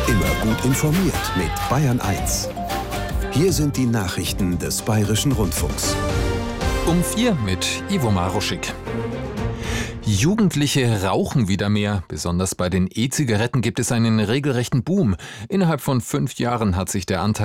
Immer gut informiert mit Bayern 1. Hier sind die Nachrichten des Bayerischen Rundfunks. Um 4 mit Ivo Maruschik. Jugendliche rauchen wieder mehr. Besonders bei den E-Zigaretten gibt es einen regelrechten Boom. Innerhalb von 5 Jahren hat sich der Anteil